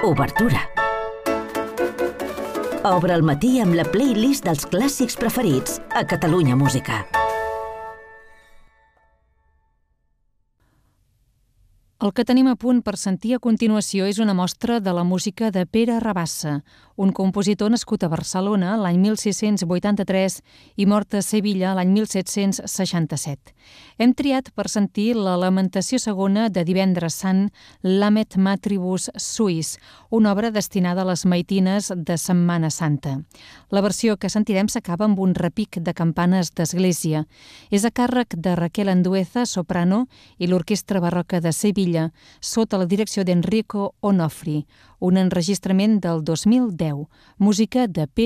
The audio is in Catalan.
Obertura. Obre el matí amb la playlist dels clàssics preferits a Catalunya Música. El que tenim a punt per sentir a continuació és una mostra de la música de Pere Rabassa, un compositor nascut a Barcelona l'any 1683 i mort a Sevilla l'any 1767. Hem triat per sentir la Lamentació segona de Divendres Sant, Lamet Matribus Suis, una obra destinada a les maitines de Setmana Santa. La versió que sentirem s'acaba amb un repic de campanes d'església. És a càrrec de Raquel Andueza, soprano, i l'Orquestra Barroca de Sevilla, sota la direcció d'Enrico Onofri, un enregistrament del 2010, música de Pere